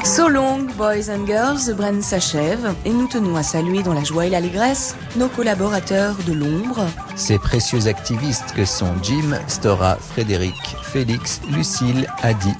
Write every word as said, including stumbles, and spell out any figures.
So long, boys and girls, The Brand s'achève et nous tenons à saluer dans la joie et l'allégresse nos collaborateurs de l'ombre. Ces précieux activistes que sont Jim, Stora, Frédéric, Félix, Lucille, Adi